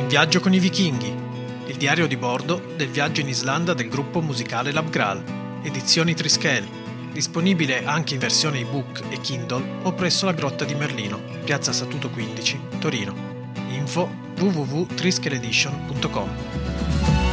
In viaggio con i vichinghi, il diario di bordo del viaggio in Islanda del gruppo musicale Labgral, edizioni Trischel, disponibile anche in versione ebook e Kindle o presso la Grotta di Merlino, Piazza Statuto 15, Torino. Info www.trischeledition.com.